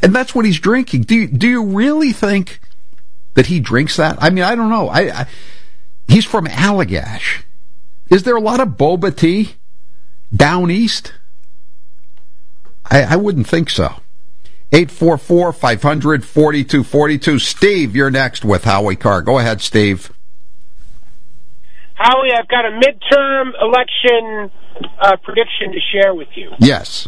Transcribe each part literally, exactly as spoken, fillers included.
And that's what he's drinking. Do you, do you really think that he drinks that? I mean, I don't know. I, I he's from Allagash. Is there a lot of boba tea down east? I, I wouldn't think so. eight four four, five hundred, forty-two forty-two. Steve, you're next with Howie Carr. Go ahead, Steve. Howie, I've got a midterm election uh, prediction to share with you. Yes.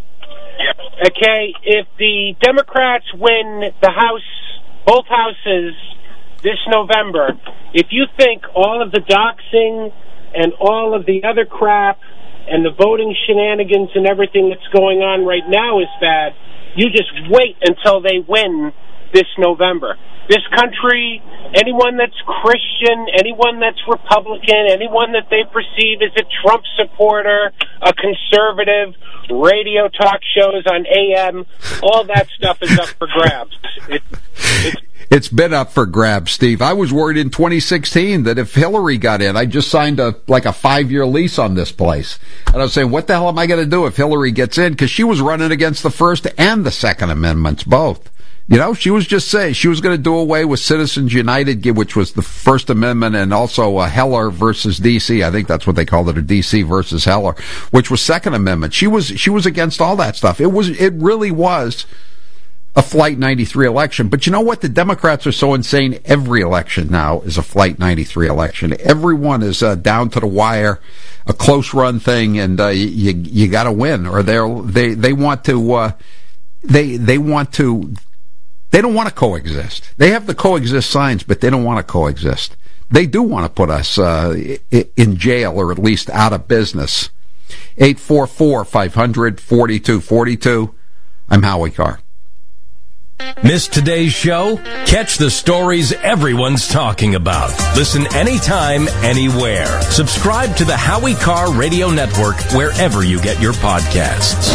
Okay, if the Democrats win the House, both houses, this November, if you think all of the doxing and all of the other crap and the voting shenanigans and everything that's going on right now is bad, you just wait until they win this November. This country, anyone that's Christian, anyone that's Republican, anyone that they perceive as a Trump supporter, a conservative, radio talk shows on A M, all that stuff is up for grabs. It, it's It's been up for grabs, Steve. I was worried in twenty sixteen that if Hillary got in, I just signed a like a five-year lease on this place. And I was saying, what the hell am I going to do if Hillary gets in? Because she was running against the First and the Second Amendments, both. You know, she was just saying she was going to do away with Citizens United, which was the First Amendment, and also uh, Heller versus D C. I think that's what they called it, or D C versus Heller, which was Second Amendment. She was she was against all that stuff. It was it really was a Flight ninety-three election. But you know what? The Democrats are so insane. Every election now is a Flight ninety-three election. Everyone is uh, down to the wire, a close run thing, and uh, you you got to win, or they they they want to uh, they they want to. They don't want to coexist. They have the coexist signs, but they don't want to coexist. They do want to put us uh, in jail, or at least out of business. eight four four, five hundred, forty-two forty-two. I'm Howie Carr. Missed today's show? Catch the stories everyone's talking about. Listen anytime, anywhere. Subscribe to the Howie Carr Radio Network wherever you get your podcasts.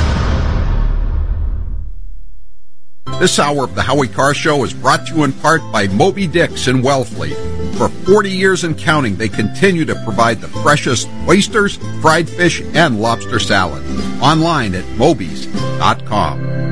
This hour of the Howie Carr Show is brought to you in part by Moby Dick's in Wellfleet. For forty years and counting, they continue to provide the freshest oysters, fried fish, and lobster salad. Online at mobies dot com.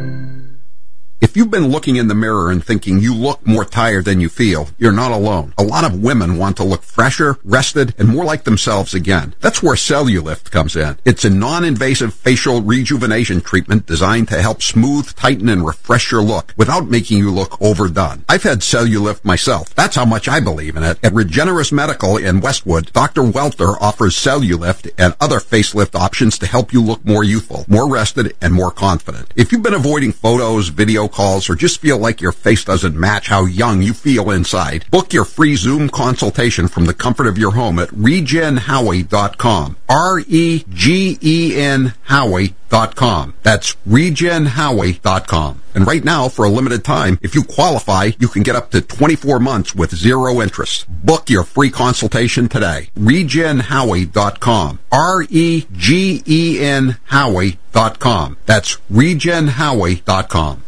If you've been looking in the mirror and thinking you look more tired than you feel, you're not alone. A lot of women want to look fresher, rested, and more like themselves again. That's where Cellulift comes in. It's a non-invasive facial rejuvenation treatment designed to help smooth, tighten, and refresh your look without making you look overdone. I've had Cellulift myself. That's how much I believe in it. At Regenerous Medical in Westwood, Doctor Welter offers Cellulift and other facelift options to help you look more youthful, more rested, and more confident. If you've been avoiding photos, video calls, or just feel like your face doesn't match how young you feel inside, book your free Zoom consultation from the comfort of your home at regen howie dot com. R E G E N Howie dot com. That's regen howie dot com. And right now, for a limited time, if you qualify, you can get up to twenty-four months with zero interest. Book your free consultation today. regen howie dot com. R E G E N Howie dot com. That's regen howie dot com.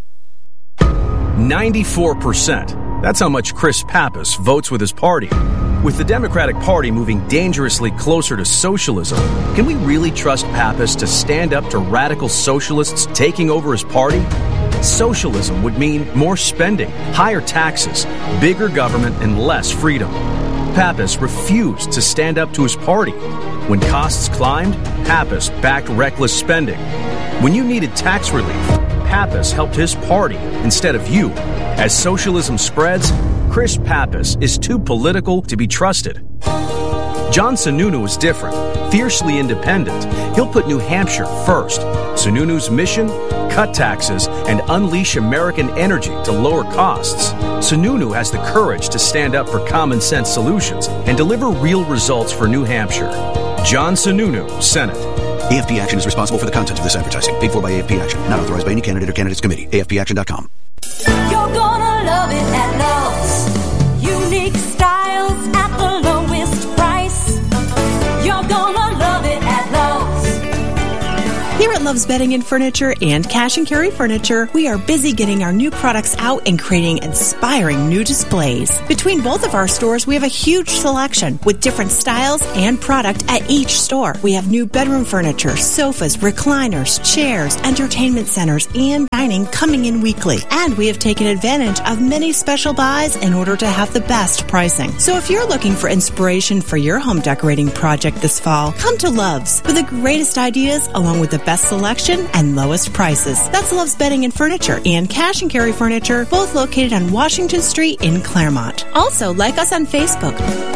ninety-four percent. That's how much Chris Pappas votes with his party. With the Democratic Party moving dangerously closer to socialism, can we really trust Pappas to stand up to radical socialists taking over his party? Socialism would mean more spending, higher taxes, bigger government, and less freedom. Pappas refused to stand up to his party. When costs climbed, Pappas backed reckless spending. When you needed tax relief, Pappas helped his party instead of you. As socialism spreads, Chris Pappas is too political to be trusted. John Sununu is different, fiercely independent. He'll put New Hampshire first. Sununu's mission? Cut taxes and unleash American energy to lower costs. Sununu has the courage to stand up for common sense solutions and deliver real results for New Hampshire. John Sununu, Senate. A F P Action is responsible for the content of this advertising. Paid for by A F P Action. Not authorized by any candidate or candidates committee. A F P action dot com. You're gonna love it at Lowe's. Unique styles at the lowest price. You're gonna love it at Lowe's. Here at Love's Bedding and Furniture and Cash and Carry Furniture, we are busy getting our new products out and creating inspiring new displays. Between both of our stores, we have a huge selection with different styles and product at each store. We have new bedroom furniture, sofas, recliners, chairs, entertainment centers, and dining coming in weekly. And we have taken advantage of many special buys in order to have the best pricing. So if you're looking for inspiration for your home decorating project this fall, come to Love's for the greatest ideas along with the best selection and lowest prices. That's Love's Bedding and Furniture and Cash and Carry Furniture, both located on Washington Street in Claremont. Also, like us on Facebook.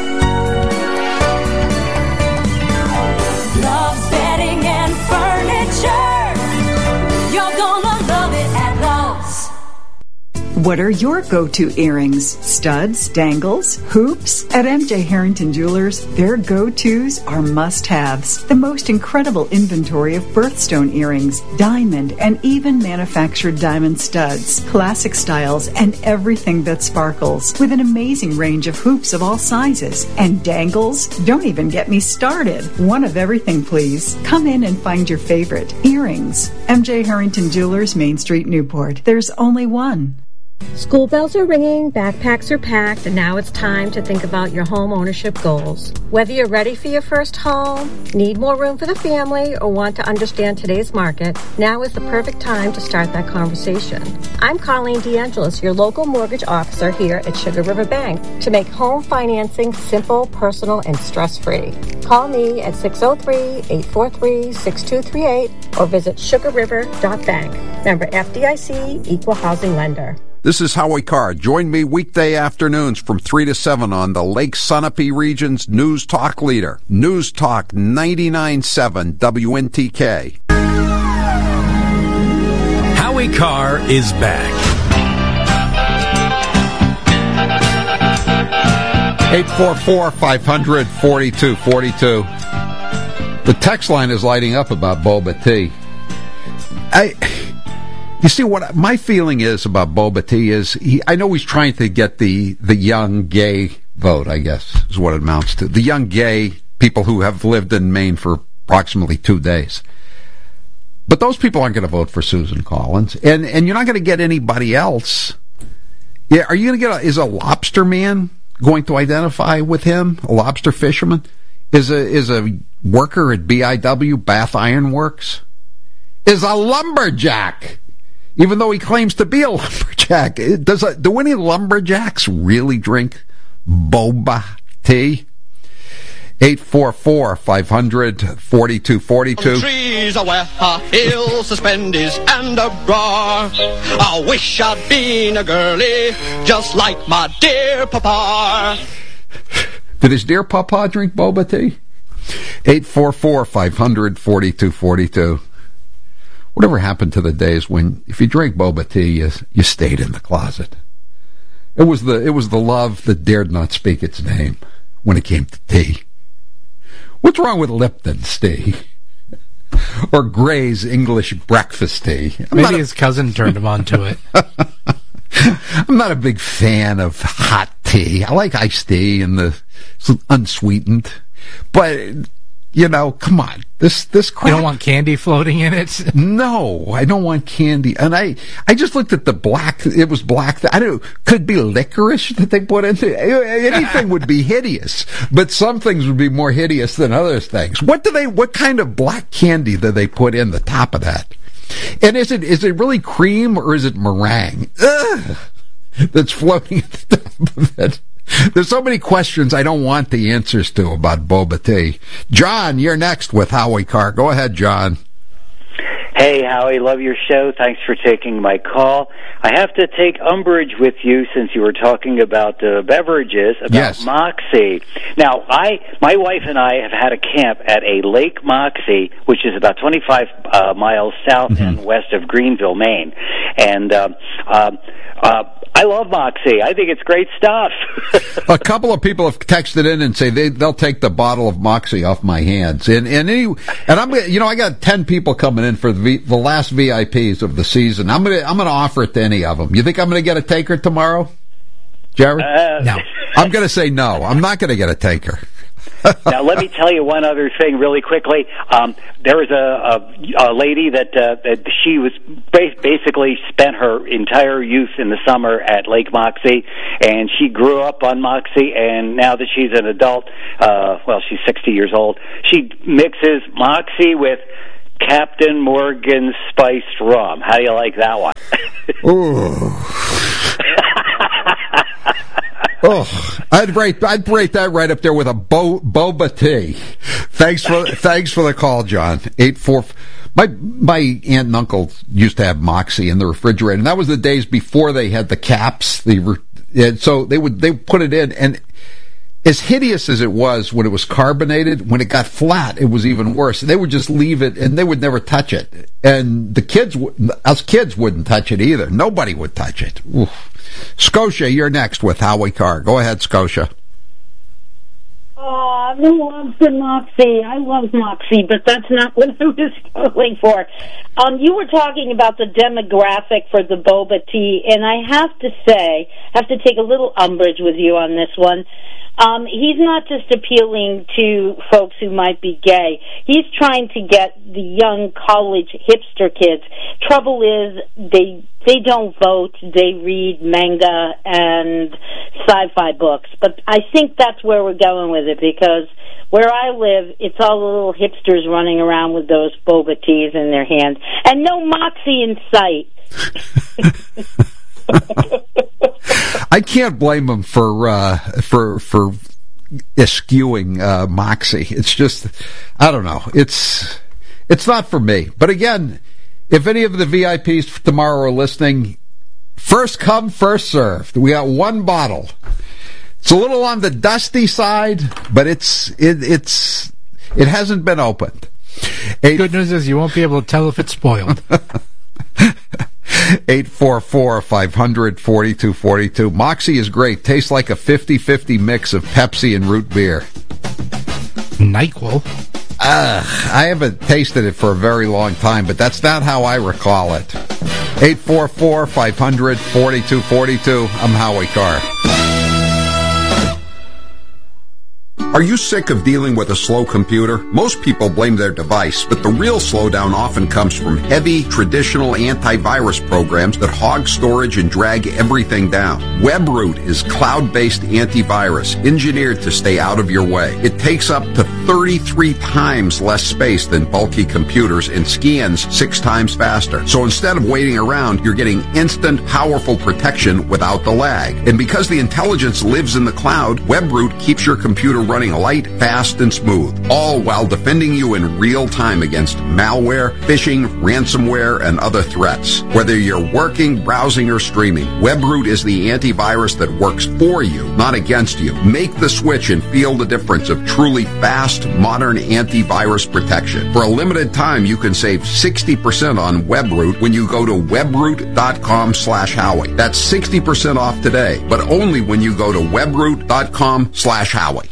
Love's Bedding and Furniture. You're gonna love it at Love's. What are your go-to earrings? Studs, dangles, hoops? At M J Harrington Jewelers, their go-tos are must-haves. The most incredible inventory of birthstone earrings, diamond, and even manufactured diamond studs, classic styles, and everything that sparkles, with an amazing range of hoops of all sizes. And dangles? Don't even get me started. One of everything, please. Come in and find your favorite. Earrings. M J Harrington Jewelers, Main Street, Newport. There's only one. School bells are ringing, backpacks are packed, and now it's time to think about your home ownership goals. Whether you're ready for your first home, need more room for the family, or want to understand today's market, now is the perfect time to start that conversation. I'm Colleen DeAngelis, your local mortgage officer here at Sugar River Bank, to make home financing simple, personal, and stress-free. Call me at six oh three, eight four three, six two three eight or visit sugar river dot bank. Member F D I C, Equal Housing Lender. This is Howie Carr. Join me weekday afternoons from three to seven on the Lake Sunapee region's News Talk leader, News Talk ninety-nine point seven W N T K. Howie Carr is back. eight four four, five hundred, forty-two forty-two. The text line is lighting up about Boba T. I... You see, what my feeling is about Boba T is, he, I know he's trying to get the, the young gay vote, I guess, is what it amounts to. The young gay people who have lived in Maine for approximately two days. But those people aren't going to vote for Susan Collins, and, and you're not going to get anybody else. Yeah, are you going to get a, is a lobster man going to identify with him? A lobster fisherman? Is a, is a worker at B I W, Bath Iron Works? Is a lumberjack? Even though he claims to be a lumberjack. Does a, do any lumberjacks really drink boba tea? eight four four, five hundred, forty-two forty-two. Trees are where a hill suspended and a bra. I wish I'd been a girlie, just like my dear papa. Did his dear papa drink boba tea? eight four four, five hundred, forty-two forty-two. Whatever happened to the days when, if you drank boba tea, you, you stayed in the closet? It was the it was the love that dared not speak its name when it came to tea. What's wrong with Lipton's tea? Or Gray's English breakfast tea? I'm Maybe a, his cousin turned him on to it. I'm not a big fan of hot tea. I like iced tea and the unsweetened. But, you know, come on. This this crap. You don't want candy floating in it? No, I don't want candy. And I, I just looked at the black. It was black. I don't know. Could be licorice that they put into it. Anything would be hideous. But some things would be more hideous than other things. What do they, what kind of black candy do they put in the top of that? And is it, is it really cream or is it meringue? Ugh, that's floating at the top of it. There's so many questions I don't want the answers to about boba tea. John, you're next with Howie Carr. Go ahead, John. Hey, Howie, love your show. Thanks for taking my call. I have to take umbrage with you since you were talking about uh, beverages, about yes. Moxie. Now, I, my wife and I have had a camp at a Lake Moxie, which is about twenty-five uh, miles south mm-hmm. and west of Greenville, Maine. And uh, uh, uh, I love Moxie. I think it's great stuff. A couple of people have texted in and say they, they'll take the bottle of Moxie off my hands. And and, any, and I'm you know I got ten people coming in for the, the last V I Ps of the season. I'm gonna I'm gonna offer it to any of them. You think I'm gonna get a taker tomorrow, Jerry? Uh, no. I'm gonna say no. I'm not gonna get a taker. Now, let me tell you one other thing really quickly. Um, there was a, a, a lady that, uh, that she was ba- basically spent her entire youth in the summer at Lake Moxie, and she grew up on Moxie, and now that she's an adult, uh, well, she's sixty years old, she mixes Moxie with Captain Morgan's spiced rum. How do you like that one? Ooh. Oh, I'd rate I'd rate that right up there with a bo, boba tea. Thanks for thanks for the call, John. Eight four. My my aunt and uncle used to have Moxie in the refrigerator, and that was the days before they had the caps. The and so they would they would put it in, and as hideous as it was when it was carbonated, when it got flat, it was even worse. They would just leave it, and they would never touch it. And the kids, us kids, wouldn't touch it either. Nobody would touch it. Oof. Scotia, you're next with Howie Carr. Go ahead, Scotia. Oh, who loves the Moxie? I love Moxie, but that's not what I was going for. Um, you were talking about the demographic for the boba tea, and I have to say, I have to take a little umbrage with you on this one. Um, he's not just appealing to folks who might be gay. He's trying to get the young college hipster kids. Trouble is, they they don't vote. They read manga and sci-fi books. But I think that's where we're going with it, because where I live, it's all the little hipsters running around with those boba teas in their hands. And no Moxie in sight. I can't blame him for uh, for for eschewing uh, Moxie. It's just, I don't know. It's it's not for me. But again, if any of the V I Ps tomorrow are listening, first come, first served. We got one bottle. It's a little on the dusty side, but it's it, it's it hasn't been opened. Eight, Good news is you won't be able to tell if it's spoiled. eight four four, five hundred, forty-two forty-two. Moxie is great. Tastes like a fifty-fifty mix of Pepsi and root beer. NyQuil. Uh, I haven't tasted it for a very long time, but that's not how I recall it. eight four four, five hundred, forty-two forty-two. I'm Howie Carr. Are you sick of dealing with a slow computer? Most people blame their device, but the real slowdown often comes from heavy, traditional antivirus programs that hog storage and drag everything down. WebRoot is cloud-based antivirus, engineered to stay out of your way. It takes up to thirty-three times less space than bulky computers and scans six times faster. So instead of waiting around, you're getting instant, powerful protection without the lag. And because the intelligence lives in the cloud, WebRoot keeps your computer running light, fast, and smooth, all while defending you in real time against malware, phishing, ransomware, and other threats. Whether you're working, browsing, or streaming, WebRoot is the antivirus that works for you, not against you. Make the switch and feel the difference of truly fast, modern antivirus protection. For a limited time, you can save sixty percent on WebRoot when you go to webroot.com slash Howie. That's sixty percent off today, but only when you go to webroot.com slash Howie.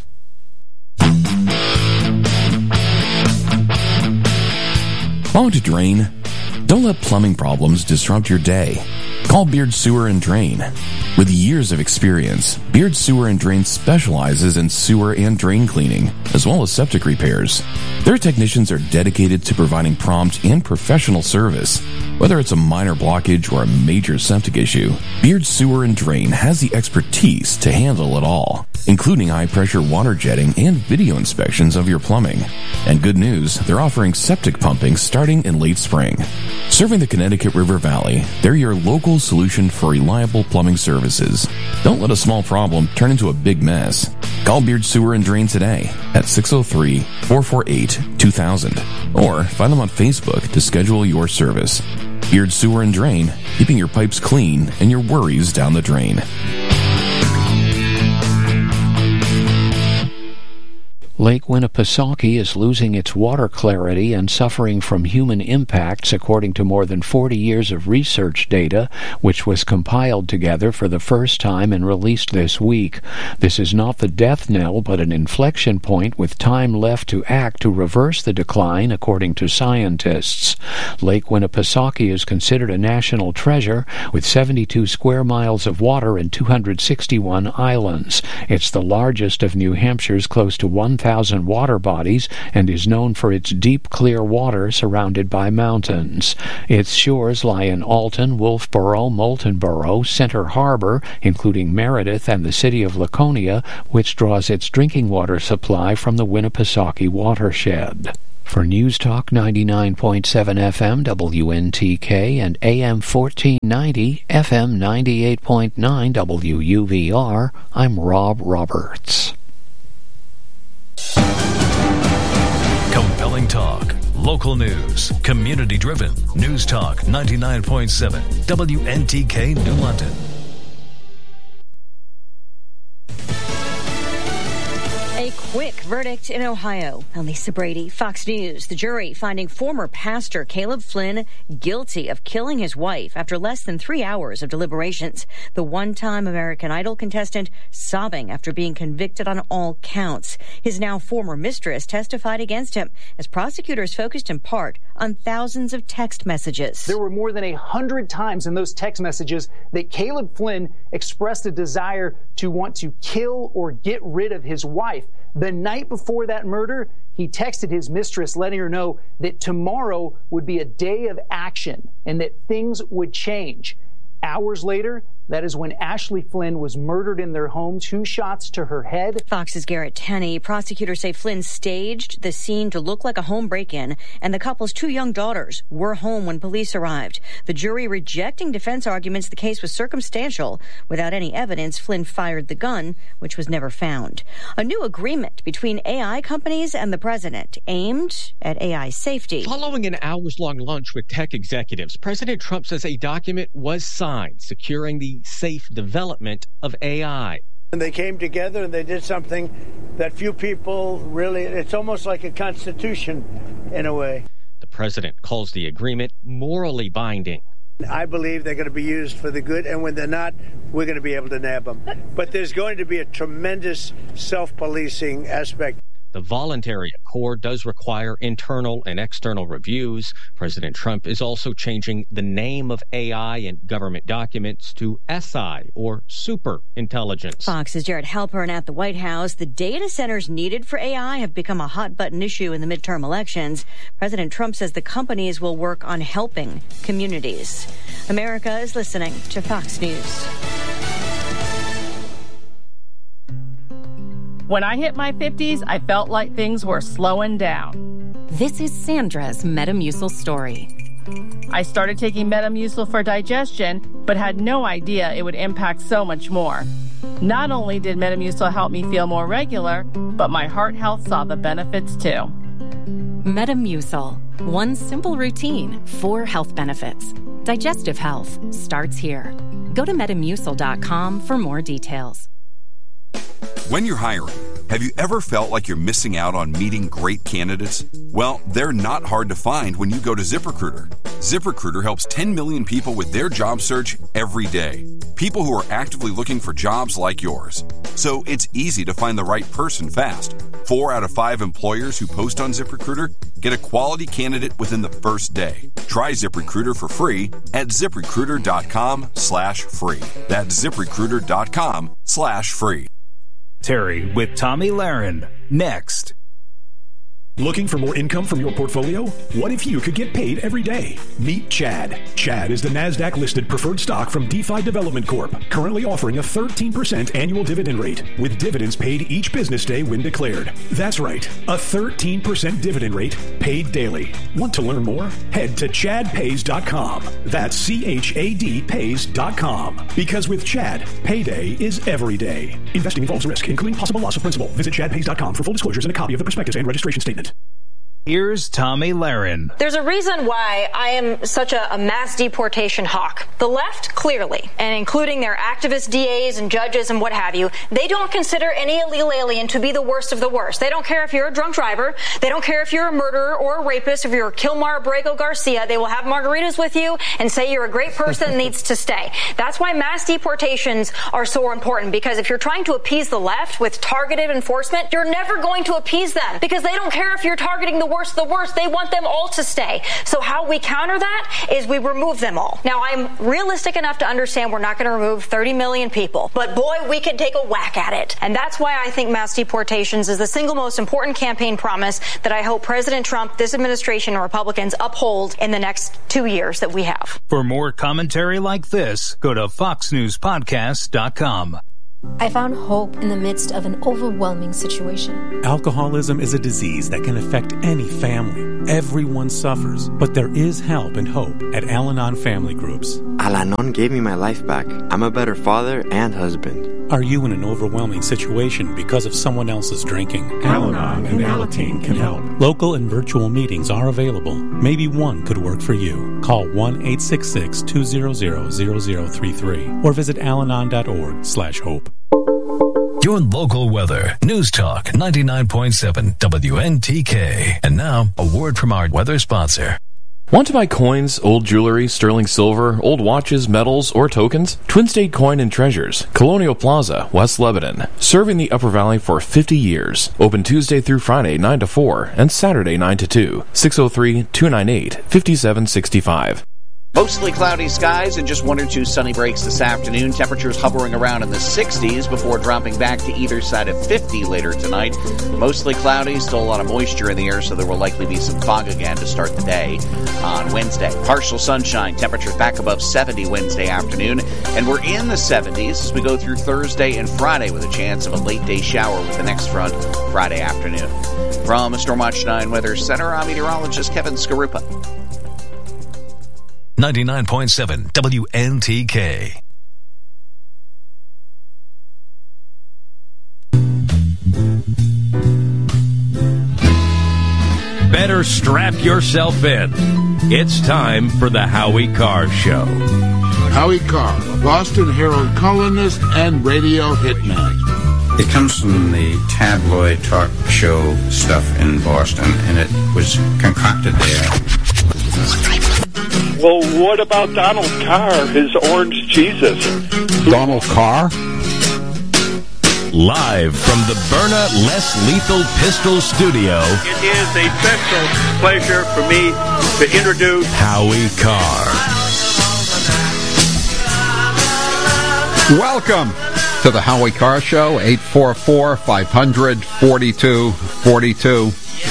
Want to drain? Don't let plumbing problems disrupt your day. Call Beard Sewer and Drain. With years of experience, Beard Sewer and Drain specializes in sewer and drain cleaning, as well as septic repairs. Their technicians are dedicated to providing prompt and professional service. Whether it's a minor blockage or a major septic issue, Beard Sewer and Drain has the expertise to handle it all, including high-pressure water jetting and video inspections of your plumbing. And good news, they're offering septic pumping starting in late spring. Serving the Connecticut River Valley, they're your local solution for reliable plumbing services. Don't let a small problem turn into a big mess. Call Beard Sewer and Drain today at six oh three, four four eight, two thousand or find them on Facebook to schedule your service. Beard Sewer and Drain, keeping your pipes clean and your worries down the drain. Lake Winnipesaukee is losing its water clarity and suffering from human impacts, according to more than forty years of research data, which was compiled together for the first time and released this week. This is not the death knell, but an inflection point with time left to act to reverse the decline, according to scientists. Lake Winnipesaukee is considered a national treasure, with seventy-two square miles of water and two hundred sixty-one islands. It's the largest of New Hampshire's close to one thousand water bodies and is known for its deep, clear water surrounded by mountains. Its shores lie in Alton, Wolfboro, Moultonboro, Center Harbor, including Meredith, and the city of Laconia, which draws its drinking water supply from the Winnipesaukee watershed. For News Talk ninety-nine point seven F M W N T K and A M fourteen ninety F M ninety-eight point nine W U V R, I'm Rob Roberts. Compelling talk, local news, community-driven. News Talk ninety-nine point seven W N T K New London. A quick verdict in Ohio. Lisa Brady, Fox News. The jury finding former pastor Caleb Flynn guilty of killing his wife after less than three hours of deliberations. The one-time American Idol contestant sobbing after being convicted on all counts. His now former mistress testified against him as prosecutors focused in part on thousands of text messages. There were more than a hundred times in those text messages that Caleb Flynn expressed a desire to want to kill or get rid of his wife. The night before that murder, he texted his mistress letting her know that tomorrow would be a day of action and that things would change. Hours later, that is when Ashley Flynn was murdered in their home, two shots to her head. Fox's Garrett Tenney. Prosecutors say Flynn staged the scene to look like a home break-in, and the couple's two young daughters were home when police arrived. The jury rejecting defense arguments the case was circumstantial. Without any evidence, Flynn fired the gun, which was never found. A new agreement between A I companies and the president aimed at A I safety. Following an hours-long lunch with tech executives, President Trump says a document was signed securing the safe development of A I. And they came together and they did something that few people really, it's almost like a constitution in a way. The president calls the agreement morally binding. I believe they're going to be used for the good, and when they're not, we're going to be able to nab them. But there's going to be a tremendous self-policing aspect. The voluntary accord does require internal and external reviews. President Trump is also changing the name of A I in government documents to S I, or super intelligence. Fox's Jared Halpern at the White House. The data centers needed for A I have become a hot-button issue in the midterm elections. President Trump says the companies will work on helping communities. America is listening to Fox News. When I hit my fifties, I felt like things were slowing down. This is Sandra's Metamucil story. I started taking Metamucil for digestion, but had no idea it would impact so much more. Not only did Metamucil help me feel more regular, but my heart health saw the benefits too. Metamucil. One simple routine, four health benefits. Digestive health starts here. Go to metamucil dot com for more details. When you're hiring, have you ever felt like you're missing out on meeting great candidates? Well, they're not hard to find when you go to ZipRecruiter. ZipRecruiter helps ten million people with their job search every day. People who are actively looking for jobs like yours. So it's easy to find the right person fast. Four out of five employers who post on ZipRecruiter get a quality candidate within the first day. Try ZipRecruiter for free at ZipRecruiter.com slash free. That's ZipRecruiter.com slash free. Terry with Tommy Lahren. Next. Looking for more income from your portfolio? What if you could get paid every day? Meet Chad. Chad is the NASDAQ-listed preferred stock from DeFi Development Corp, currently offering a thirteen percent annual dividend rate, with dividends paid each business day when declared. That's right, a thirteen percent dividend rate paid daily. Want to learn more? Head to chad pays dot com. That's C H A D pays dot com. Because with Chad, payday is every day. Investing involves risk, including possible loss of principal. Visit chad pays dot com for full disclosures and a copy of the prospectus and registration statement. Here's Tommy Lahren. There's a reason why I am such a, a mass deportation hawk. The left, clearly, and including their activist D As and judges and what have you, they don't consider any illegal alien to be the worst of the worst. They don't care if you're a drunk driver. They don't care if you're a murderer or a rapist. If you're Kilmar Abrego Garcia, they will have margaritas with you and say you're a great person that needs to stay. That's why mass deportations are so important, because if you're trying to appease the left with targeted enforcement, you're never going to appease them, because they don't care if you're targeting the worst of the worst. They want them all to stay. So how we counter that is we remove them all. Now, I'm realistic enough to understand we're not going to remove thirty million people, but boy, we could take a whack at it. And that's why I think mass deportations is the single most important campaign promise that I hope President Trump, this administration, and Republicans uphold in the next two years that we have. For more commentary like this, go to fox news podcast dot com. I found hope in the midst of an overwhelming situation. Alcoholism is a disease that can affect any family. Everyone suffers, but there is help and hope at Al-Anon Family Groups. Al-Anon gave me my life back. I'm a better father and husband. Are you in an overwhelming situation because of someone else's drinking? Al-Anon and Alateen can help. Local and virtual meetings are available. Maybe one could work for you. Call one eight six six, two hundred, zero zero three three or visit alanon dot org slash hope. Your local weather. News Talk ninety-nine point seven W N T K. And now, a word from our weather sponsor. Want to buy coins, old jewelry, sterling silver, old watches, medals, or tokens? Twin State Coin and Treasures, Colonial Plaza, West Lebanon. Serving the Upper Valley for fifty years. Open Tuesday through Friday, nine to four, and Saturday, nine to two. six oh three, two nine eight, five seven six five. Mostly cloudy skies and just one or two sunny breaks this afternoon. Temperatures hovering around in the sixties before dropping back to either side of fifty later tonight. Mostly cloudy, still a lot of moisture in the air, so there will likely be some fog again to start the day on Wednesday. Partial sunshine, temperatures back above seventy Wednesday afternoon. And we're in the seventies as we go through Thursday and Friday with a chance of a late day shower with the next front Friday afternoon. From Stormwatch nine Weather Center, I'm meteorologist Kevin Skarupa. ninety-nine point seven W N T K. Better strap yourself in. It's time for the Howie Carr Show. Howie Carr, Boston Herald columnist and radio hitman. It comes from the tabloid talk show stuff in Boston, and it was concocted there. Well, what about Donald Carr, his orange Jesus? Donald Carr? Live from the Byrna Less Lethal Pistol Studio. It is a special pleasure for me to introduce Howie Carr. Welcome to the Howie Carr Show, eight four four, five hundred, forty-two forty-two.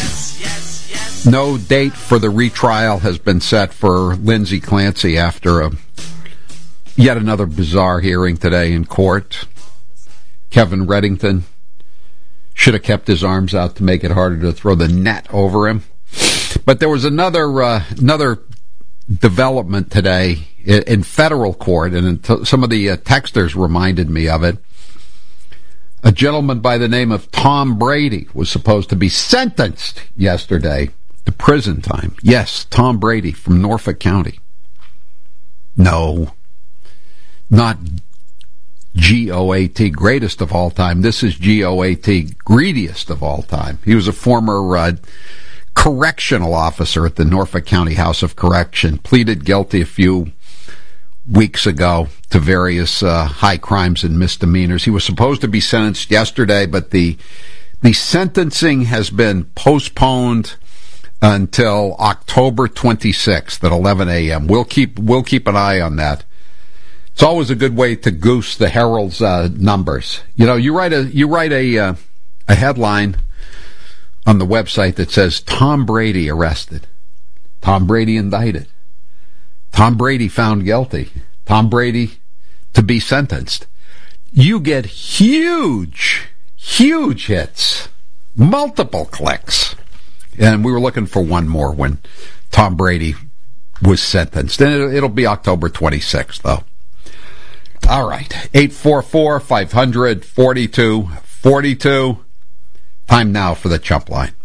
No date for the retrial has been set for Lindsay Clancy after a, yet another bizarre hearing today in court. Kevin Reddington should have kept his arms out to make it harder to throw the net over him. But there was another uh, another development today in, in federal court, and some of the uh, texters reminded me of it. A gentleman by the name of Tom Brady was supposed to be sentenced yesterday to prison time. Yes, Tom Brady from Norfolk County. No, not G O A T, greatest of all time. This is G O A T, greediest of all time. He was a former uh, correctional officer at the Norfolk County House of Correction, pleaded guilty a few weeks ago to various uh, high crimes and misdemeanors. He was supposed to be sentenced yesterday, but the the sentencing has been postponed until October twenty-sixth at eleven a.m. We'll keep we'll keep an eye on that. It's always a good way to goose the Herald's uh, numbers. You know, you write a you write a uh, a headline on the website that says Tom Brady arrested, Tom Brady indicted, Tom Brady found guilty, Tom Brady to be sentenced. You get huge, huge hits, multiple clicks. And we were looking for one more when Tom Brady was sentenced. And it'll be October twenty-sixth, though. All right. eight four four, five hundred, forty-two forty-two. Time now for the Chump Line.